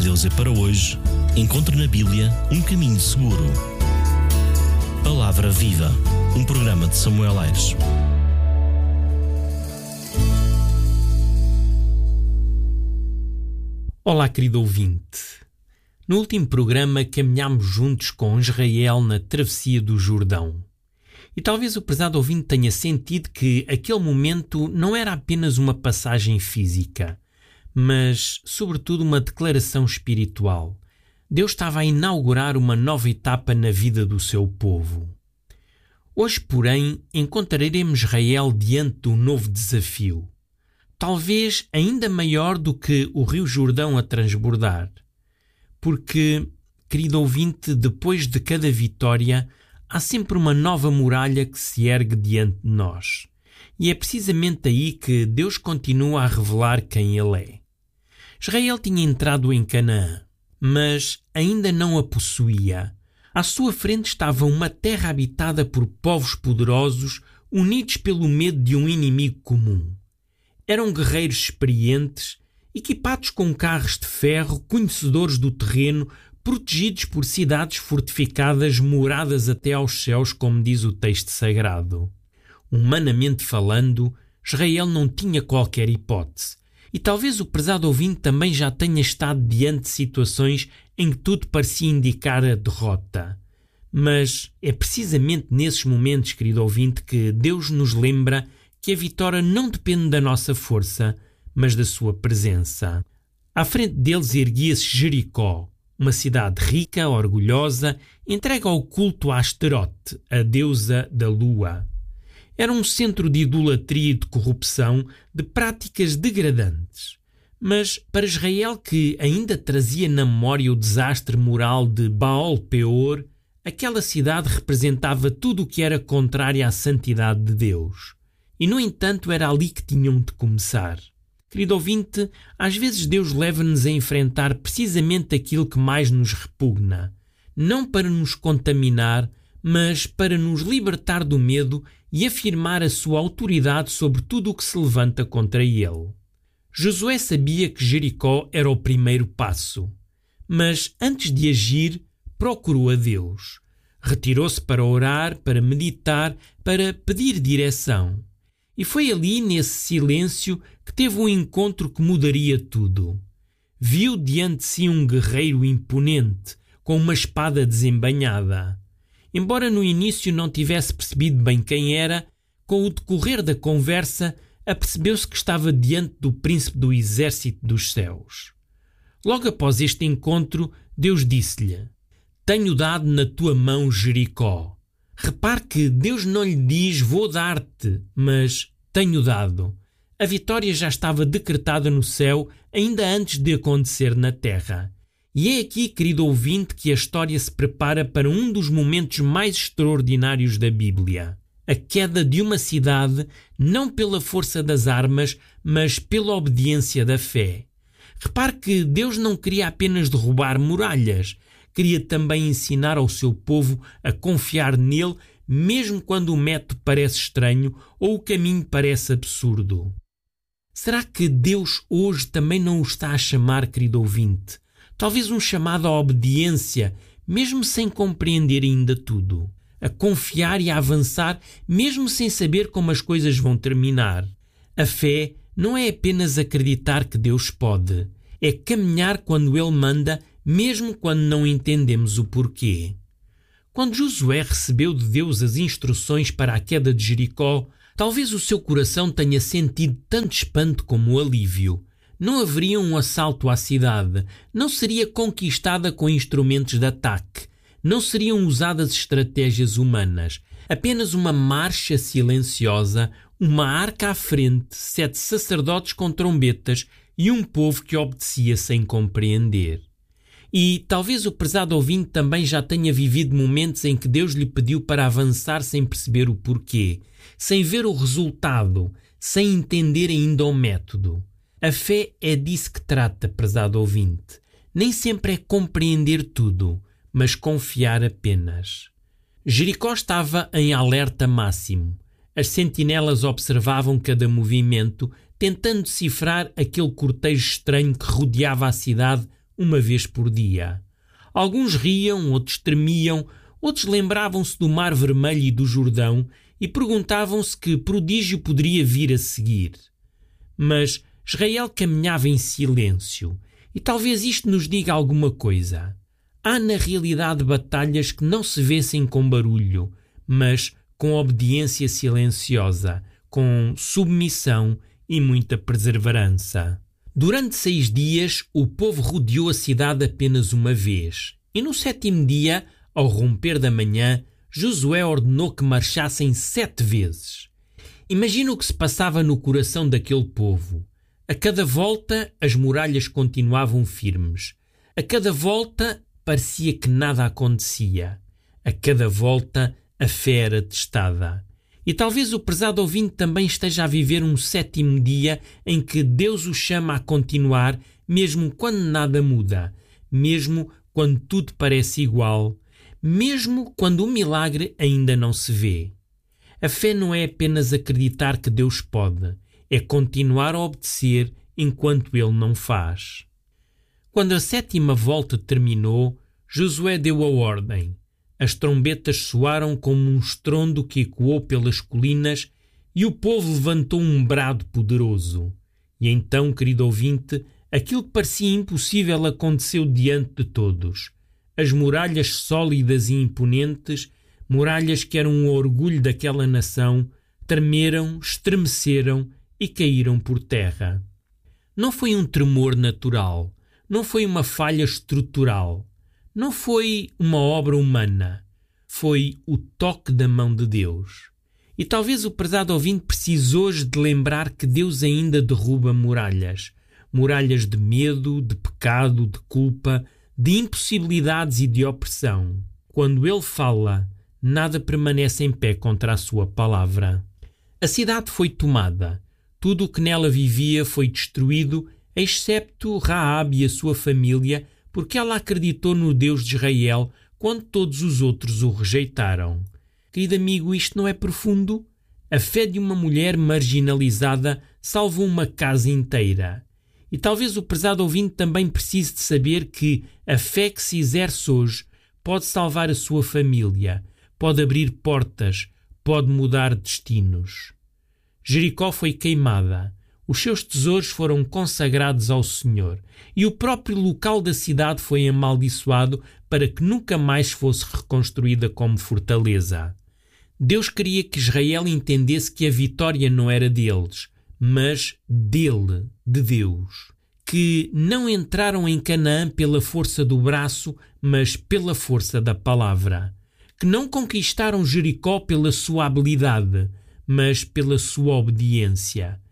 Deus é para hoje, encontre na Bíblia um caminho seguro. Palavra Viva, um programa de Samuel Aires. Olá, querido ouvinte. No último programa caminhámos juntos com Israel na travessia do Jordão. E talvez o prezado ouvinte tenha sentido que aquele momento não era apenas uma passagem física, mas, sobretudo, uma declaração espiritual. Deus estava a inaugurar uma nova etapa na vida do seu povo. Hoje, porém, encontraremos Israel diante de um novo desafio, talvez ainda maior do que o Rio Jordão a transbordar. Porque, querido ouvinte, depois de cada vitória, há sempre uma nova muralha que se ergue diante de nós. E é precisamente aí que Deus continua a revelar quem Ele é. Israel tinha entrado em Canaã, mas ainda não a possuía. À sua frente estava uma terra habitada por povos poderosos, unidos pelo medo de um inimigo comum. Eram guerreiros experientes, equipados com carros de ferro, conhecedores do terreno, protegidos por cidades fortificadas, moradas até aos céus, como diz o texto sagrado. Humanamente falando, Israel não tinha qualquer hipótese. E talvez o prezado ouvinte também já tenha estado diante de situações em que tudo parecia indicar a derrota. Mas é precisamente nesses momentos, querido ouvinte, que Deus nos lembra que a vitória não depende da nossa força, mas da sua presença. À frente deles erguia-se Jericó, uma cidade rica, orgulhosa, entregue ao culto a Astarote, a deusa da lua. Era um centro de idolatria e de corrupção, de práticas degradantes. Mas para Israel, que ainda trazia na memória o desastre moral de Baal-Peor, aquela cidade representava tudo o que era contrário à santidade de Deus. E, no entanto, era ali que tinham de começar. Querido ouvinte, às vezes Deus leva-nos a enfrentar precisamente aquilo que mais nos repugna, não para nos contaminar, mas para nos libertar do medo e afirmar a sua autoridade sobre tudo o que se levanta contra ele. Josué sabia que Jericó era o primeiro passo, mas antes de agir, procurou a Deus. Retirou-se para orar, para meditar, para pedir direção. E foi ali, nesse silêncio, que teve um encontro que mudaria tudo. Viu diante de si um guerreiro imponente, com uma espada desembainhada. Embora no início não tivesse percebido bem quem era, com o decorrer da conversa, apercebeu-se que estava diante do príncipe do exército dos céus. Logo após este encontro, Deus disse-lhe: "Tenho dado na tua mão Jericó." Repare que Deus não lhe diz "vou dar-te", mas "tenho dado". A vitória já estava decretada no céu ainda antes de acontecer na terra. E é aqui, querido ouvinte, que a história se prepara para um dos momentos mais extraordinários da Bíblia. A queda de uma cidade, não pela força das armas, mas pela obediência da fé. Repare que Deus não queria apenas derrubar muralhas, queria também ensinar ao seu povo a confiar nele, mesmo quando o método parece estranho ou o caminho parece absurdo. Será que Deus hoje também não o está a chamar, querido ouvinte? Talvez um chamado à obediência, mesmo sem compreender ainda tudo. A confiar e a avançar, mesmo sem saber como as coisas vão terminar. A fé não é apenas acreditar que Deus pode. É caminhar quando Ele manda, mesmo quando não entendemos o porquê. Quando Josué recebeu de Deus as instruções para a queda de Jericó, talvez o seu coração tenha sentido tanto espanto como alívio. Não haveria um assalto à cidade, não seria conquistada com instrumentos de ataque, não seriam usadas estratégias humanas, apenas uma marcha silenciosa, uma arca à frente, 7 sacerdotes com trombetas e um povo que obedecia sem compreender. E talvez o prezado ouvinte também já tenha vivido momentos em que Deus lhe pediu para avançar sem perceber o porquê, sem ver o resultado, sem entender ainda o método. A fé é disso que trata, prezado ouvinte. Nem sempre é compreender tudo, mas confiar apenas. Jericó estava em alerta máximo. As sentinelas observavam cada movimento, tentando decifrar aquele cortejo estranho que rodeava a cidade uma vez por dia. Alguns riam, outros tremiam, outros lembravam-se do Mar Vermelho e do Jordão e perguntavam-se que prodígio poderia vir a seguir. Mas Israel caminhava em silêncio, e talvez isto nos diga alguma coisa. Há na realidade batalhas que não se vencem com barulho, mas com obediência silenciosa, com submissão e muita perseverança. Durante 6 dias, o povo rodeou a cidade apenas uma vez, e no 7º dia, ao romper da manhã, Josué ordenou que marchassem 7 vezes. Imagina o que se passava no coração daquele povo. A cada volta, as muralhas continuavam firmes. A cada volta, parecia que nada acontecia. A cada volta, a fé era testada. E talvez o prezado ouvinte também esteja a viver um 7º dia em que Deus o chama a continuar, mesmo quando nada muda, mesmo quando tudo parece igual, mesmo quando o milagre ainda não se vê. A fé não é apenas acreditar que Deus pode, é continuar a obedecer enquanto Ele não faz. Quando a 7ª volta terminou, Josué deu a ordem. As trombetas soaram como um estrondo que ecoou pelas colinas e o povo levantou um brado poderoso. E então, querido ouvinte, aquilo que parecia impossível aconteceu diante de todos. As muralhas sólidas e imponentes, muralhas que eram o orgulho daquela nação, tremeram, estremeceram e caíram por terra. Não foi um tremor natural, não foi uma falha estrutural, não foi uma obra humana, foi o toque da mão de Deus. E talvez o prezado ouvinte precise hoje de lembrar que Deus ainda derruba muralhas, muralhas de medo, de pecado, de culpa, de impossibilidades e de opressão. Quando Ele fala, nada permanece em pé contra a sua palavra. A cidade foi tomada, tudo o que nela vivia foi destruído, excepto Raabe e a sua família, porque ela acreditou no Deus de Israel quando todos os outros o rejeitaram. Querido amigo, isto não é profundo? A fé de uma mulher marginalizada salvou uma casa inteira. E talvez o prezado ouvinte também precise de saber que a fé que se exerce hoje pode salvar a sua família, pode abrir portas, pode mudar destinos. Jericó foi queimada. Os seus tesouros foram consagrados ao Senhor e o próprio local da cidade foi amaldiçoado para que nunca mais fosse reconstruída como fortaleza. Deus queria que Israel entendesse que a vitória não era deles, mas dele, de Deus. Que não entraram em Canaã pela força do braço, mas pela força da palavra. Que não conquistaram Jericó pela sua habilidade, mas pela sua obediência.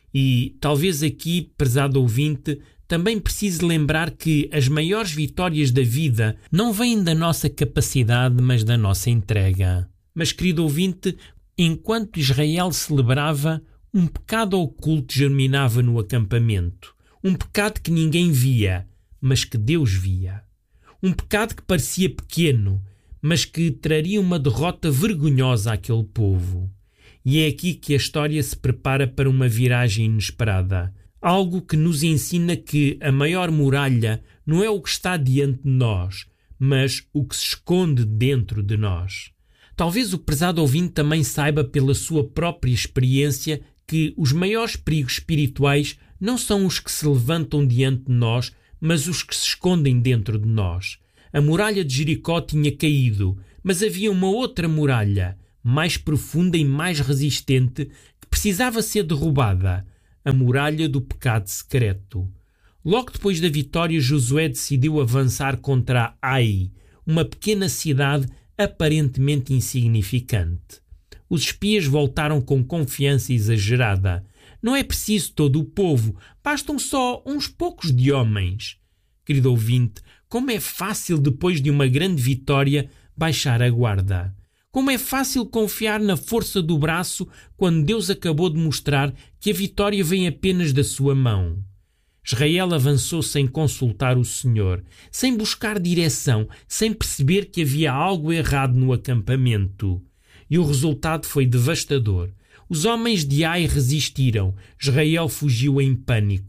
E talvez aqui, prezado ouvinte, também precise lembrar que as maiores vitórias da vida não vêm da nossa capacidade, mas da nossa entrega. Mas, querido ouvinte, enquanto Israel celebrava, um pecado oculto germinava no acampamento. Um pecado que ninguém via, mas que Deus via. Um pecado que parecia pequeno, mas que traria uma derrota vergonhosa àquele povo. E é aqui que a história se prepara para uma viragem inesperada. Algo que nos ensina que a maior muralha não é o que está diante de nós, mas o que se esconde dentro de nós. Talvez o prezado ouvinte também saiba pela sua própria experiência que os maiores perigos espirituais não são os que se levantam diante de nós, mas os que se escondem dentro de nós. A muralha de Jericó tinha caído, mas havia uma outra muralha, mais profunda e mais resistente, que precisava ser derrubada, a muralha do pecado secreto. Logo depois da vitória, Josué decidiu avançar contra Ai, uma pequena cidade aparentemente insignificante. Os espias voltaram com confiança exagerada. Não é preciso todo o povo, bastam só uns poucos de homens. Querido ouvinte, como é fácil depois de uma grande vitória baixar a guarda. Como é fácil confiar na força do braço quando Deus acabou de mostrar que a vitória vem apenas da sua mão. Israel avançou sem consultar o Senhor, sem buscar direção, sem perceber que havia algo errado no acampamento. E o resultado foi devastador. Os homens de Ai resistiram. Israel fugiu em pânico.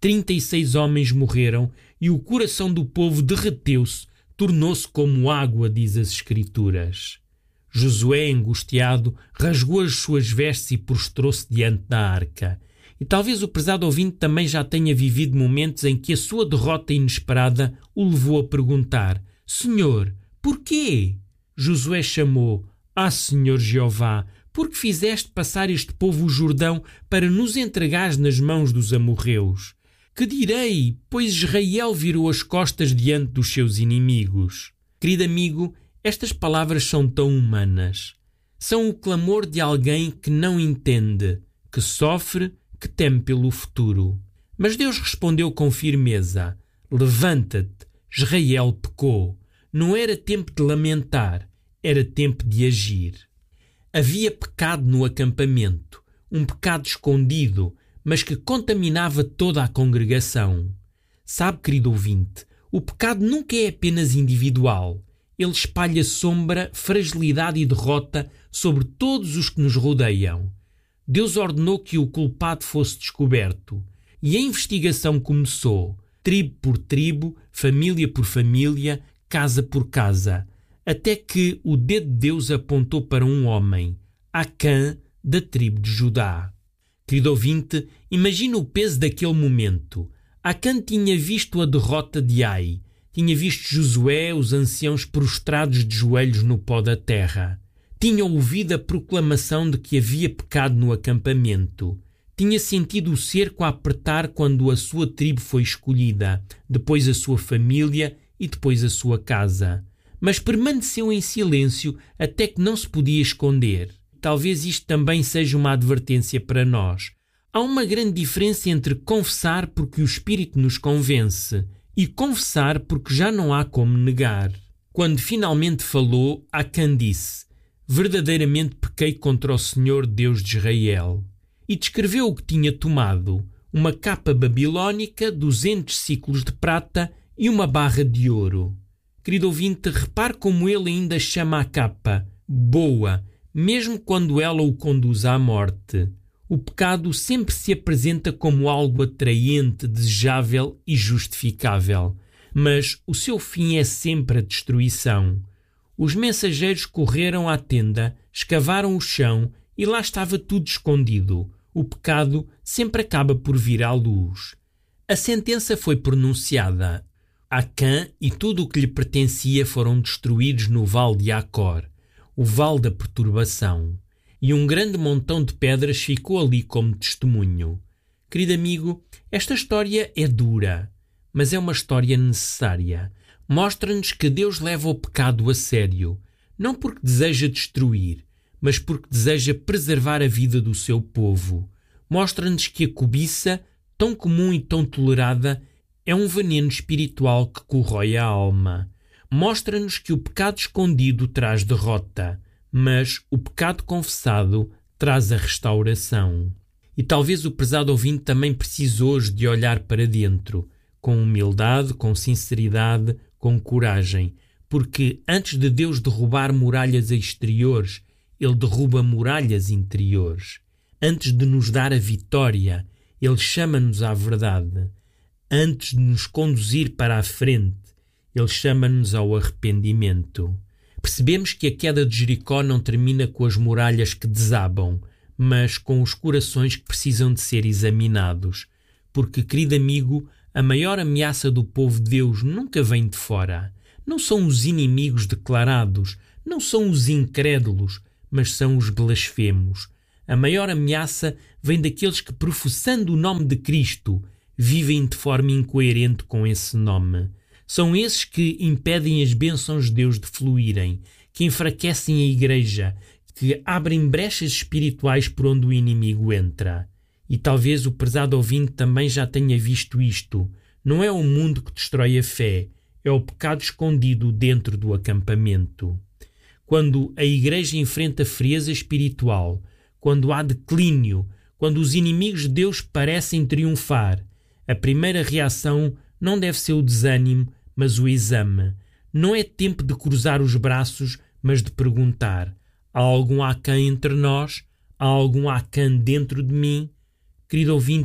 36 homens morreram e o coração do povo derreteu-se, tornou-se como água, diz as Escrituras. Josué, angustiado, rasgou as suas vestes e prostrou-se diante da arca. E talvez o prezado ouvinte também já tenha vivido momentos em que a sua derrota inesperada o levou a perguntar: Senhor, porquê? Josué chamou: Senhor Jeová, por que fizeste passar este povo o Jordão para nos entregares nas mãos dos amorreus? Que direi, pois Israel virou as costas diante dos seus inimigos? Querido amigo, estas palavras são tão humanas. São o clamor de alguém que não entende, que sofre, que teme pelo futuro. Mas Deus respondeu com firmeza: Levanta-te, Israel pecou. Não era tempo de lamentar, era tempo de agir. Havia pecado no acampamento, um pecado escondido, mas que contaminava toda a congregação. Sabe, querido ouvinte, o pecado nunca é apenas individual. Ele espalha sombra, fragilidade e derrota sobre todos os que nos rodeiam. Deus ordenou que o culpado fosse descoberto, e a investigação começou, tribo por tribo, família por família, casa por casa, até que o dedo de Deus apontou para um homem, Acã, da tribo de Judá. Querido ouvinte, imagina o peso daquele momento. Acã tinha visto a derrota de Ai, tinha visto Josué, os anciãos prostrados de joelhos no pó da terra. Tinha ouvido a proclamação de que havia pecado no acampamento. Tinha sentido o cerco a apertar quando a sua tribo foi escolhida, depois a sua família e depois a sua casa. Mas permaneceu em silêncio até que não se podia esconder. Talvez isto também seja uma advertência para nós. Há uma grande diferença entre confessar porque o Espírito nos convence e confessar porque já não há como negar. Quando finalmente falou, Acã disse: Verdadeiramente pequei contra o Senhor Deus de Israel. E descreveu o que tinha tomado: uma capa babilónica, 200 siclos de prata e uma barra de ouro. Querido ouvinte, repare como ele ainda chama a capa boa, mesmo quando ela o conduz à morte. O pecado sempre se apresenta como algo atraente, desejável e justificável, mas o seu fim é sempre a destruição. Os mensageiros correram à tenda, escavaram o chão e lá estava tudo escondido. O pecado sempre acaba por vir à luz. A sentença foi pronunciada. Acã e tudo o que lhe pertencia foram destruídos no vale de Acor, o vale da perturbação, e um grande montão de pedras ficou ali como testemunho. Querido amigo, esta história é dura, mas é uma história necessária. Mostra-nos que Deus leva o pecado a sério, não porque deseja destruir, mas porque deseja preservar a vida do seu povo. Mostra-nos que a cobiça, tão comum e tão tolerada, é um veneno espiritual que corrói a alma. Mostra-nos que o pecado escondido traz derrota, mas o pecado confessado traz a restauração. E talvez o prezado ouvinte também precise hoje de olhar para dentro, com humildade, com sinceridade, com coragem, porque antes de Deus derrubar muralhas exteriores, Ele derruba muralhas interiores. Antes de nos dar a vitória, Ele chama-nos à verdade. Antes de nos conduzir para a frente, Ele chama-nos ao arrependimento. Percebemos que a queda de Jericó não termina com as muralhas que desabam, mas com os corações que precisam de ser examinados. Porque, querido amigo, a maior ameaça do povo de Deus nunca vem de fora. Não são os inimigos declarados, não são os incrédulos, mas são os blasfemos. A maior ameaça vem daqueles que, professando o nome de Cristo, vivem de forma incoerente com esse nome. São esses que impedem as bênçãos de Deus de fluírem, que enfraquecem a igreja, que abrem brechas espirituais por onde o inimigo entra. E talvez o prezado ouvinte também já tenha visto isto. Não é o mundo que destrói a fé, é o pecado escondido dentro do acampamento. Quando a igreja enfrenta frieza espiritual, quando há declínio, quando os inimigos de Deus parecem triunfar, a primeira reação não deve ser o desânimo, mas o exame. Não é tempo de cruzar os braços, mas de perguntar: há algum Acã entre nós? Há algum Acã dentro de mim? Querido ouvinte,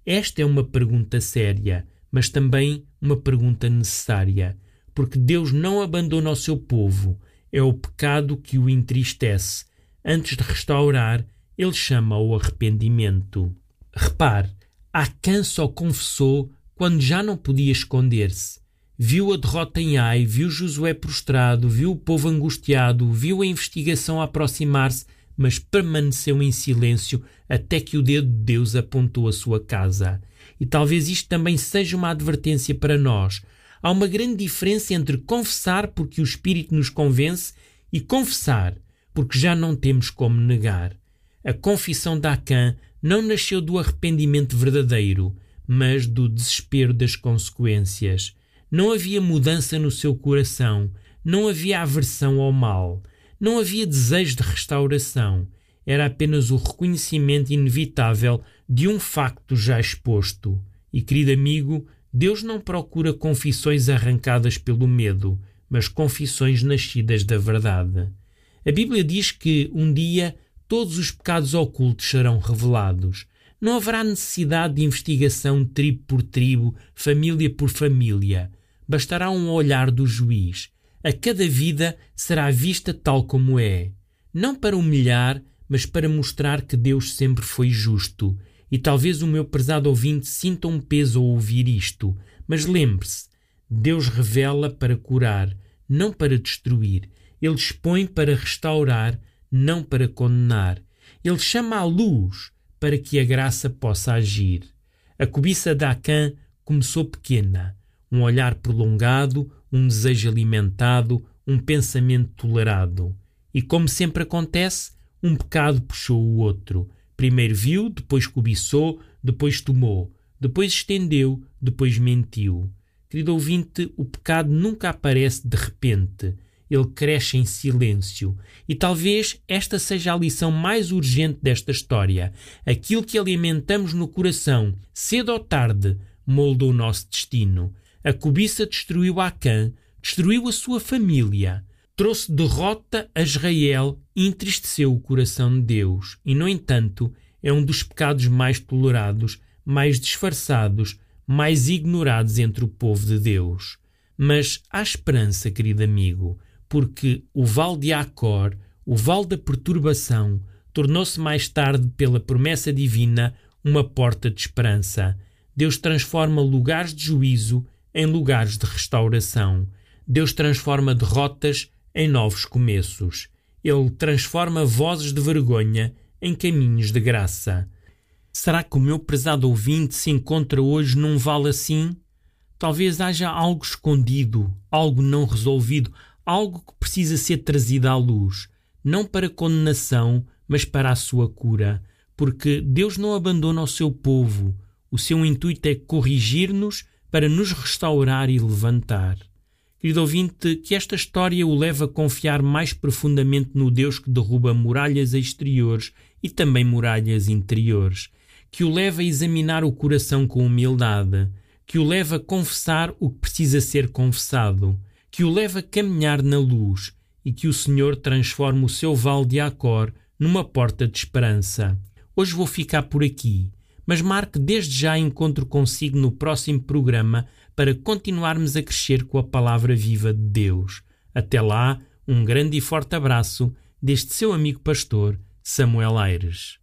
Esta é uma pergunta séria, mas também uma pergunta necessária, porque Deus não abandona o seu povo. É o pecado que o entristece. Antes de restaurar, ele chama ao arrependimento. Repare, Acã só confessou quando já não podia esconder-se. Viu a derrota em Ai, viu Josué prostrado, viu o povo angustiado, viu a investigação aproximar-se, mas permaneceu em silêncio até que o dedo de Deus apontou a sua casa. E talvez isto também seja uma advertência para nós. Há uma grande diferença entre confessar porque o Espírito nos convence e confessar porque já não temos como negar. A confissão de Acã não nasceu do arrependimento verdadeiro, mas do desespero das consequências. Não havia mudança no seu coração, não havia aversão ao mal, não havia desejo de restauração. Era apenas o reconhecimento inevitável de um facto já exposto. E, querido amigo, Deus não procura confissões arrancadas pelo medo, mas confissões nascidas da verdade. A Bíblia diz que um dia todos os pecados ocultos serão revelados. Não haverá necessidade de investigação tribo por tribo, família por família. Bastará um olhar do juiz. A cada vida será vista tal como é. Não para humilhar, mas para mostrar que Deus sempre foi justo. E talvez o meu prezado ouvinte sinta um peso ao ouvir isto. Mas lembre-se, Deus revela para curar, não para destruir. Ele expõe para restaurar, não para condenar. Ele chama à luz para que a graça possa agir. A cobiça de Acã começou pequena. Um olhar prolongado, um desejo alimentado, um pensamento tolerado. E como sempre acontece, um pecado puxou o outro. Primeiro viu, depois cobiçou, depois tomou, depois estendeu, depois mentiu. Querido ouvinte, o pecado nunca aparece de repente. Ele cresce em silêncio. E talvez esta seja a lição mais urgente desta história. Aquilo que alimentamos no coração, cedo ou tarde, molda o nosso destino. A cobiça destruiu Acã, destruiu a sua família, trouxe derrota a Israel e entristeceu o coração de Deus. E, no entanto, é um dos pecados mais tolerados, mais disfarçados, mais ignorados entre o povo de Deus. Mas há esperança, querido amigo, porque o vale de Acor, o vale da perturbação, tornou-se mais tarde, pela promessa divina, uma porta de esperança. Deus transforma lugares de juízo em lugares de restauração. Deus transforma derrotas em novos começos. Ele transforma vozes de vergonha em caminhos de graça. Será que o meu prezado ouvinte se encontra hoje num vale assim? Talvez haja algo escondido, algo não resolvido, algo que precisa ser trazido à luz, não para condenação, mas para a sua cura, porque Deus não abandona o seu povo. O seu intuito é corrigir-nos para nos restaurar e levantar. Querido ouvinte, que esta história o leve a confiar mais profundamente no Deus que derruba muralhas exteriores e também muralhas interiores, que o leve a examinar o coração com humildade, que o leve a confessar o que precisa ser confessado, que o leve a caminhar na luz e que o Senhor transforme o seu vale de Acor numa porta de esperança. Hoje vou ficar por aqui, mas marque desde já encontro consigo no próximo programa para continuarmos a crescer com a palavra viva de Deus. Até lá, um grande e forte abraço deste seu amigo pastor, Samuel Aires.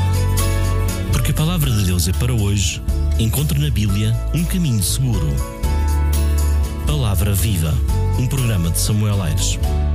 Porque a palavra de Deus é para hoje, encontre na Bíblia um caminho seguro. Palavra Viva, um programa de Samuel Aires.